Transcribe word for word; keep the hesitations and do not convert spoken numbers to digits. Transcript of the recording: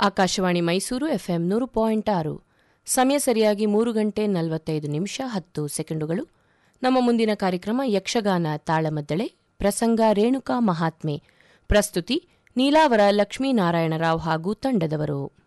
Akashvani Mysuru FM ನೂರು point ಆರು. ಸಮಯ ಸರಿಯಾಗಿ ಮೂರು ಗಂಟೆ ನಲವತ್ತೈದು ನಿಮಿಷ ಹತ್ತು ಸೆಕೆಂಡುಗಳು. ನಮ್ಮ ಮುಂದಿನ ಕಾರ್ಯಕ್ರಮ ಯಕ್ಷಗಾನ ತಾಳಮದ್ದಳೆ. ಪ್ರಸಂಗ ರೇಣುಕಾ ಮಹಾತ್ಮೆ. ಪ್ರಸ್ತುತಿ ನೀಲಾವರ ಲಕ್ಷ್ಮೀನಾರಾಯಣರಾವ್ ಹಾಗೂ ತಂಡದವರು.